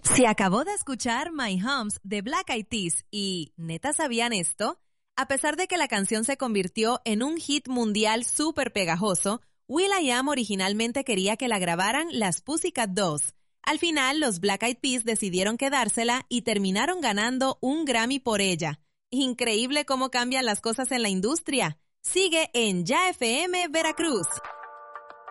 Si acabó de escuchar My Humps de Black Eyed Peas y ¿neta sabían esto? A pesar de que la canción se convirtió en un hit mundial súper pegajoso, will.i.am originalmente quería que la grabaran las Pussycat Dolls. Al final, los Black Eyed Peas decidieron quedársela y terminaron ganando un Grammy por ella. Increíble cómo cambian las cosas en la industria. Sigue en Ya FM Veracruz.